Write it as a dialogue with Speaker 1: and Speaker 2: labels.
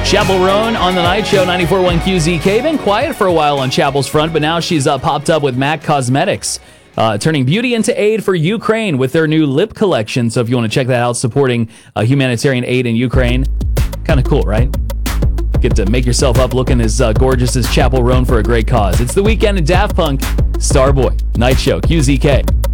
Speaker 1: Chappell Roan on the Night Show, 94.1 QZK. Been quiet for a while on Chappell's front, but now she's popped up with MAC Cosmetics, turning beauty into aid for Ukraine with their new lip collection. So if you want to check that out, supporting humanitarian aid in Ukraine, kind of cool, right? Get to make yourself up looking as gorgeous as Chappell Roan for a great cause. It's The Weeknd and Daft Punk, Starboy, Night Show, QZK.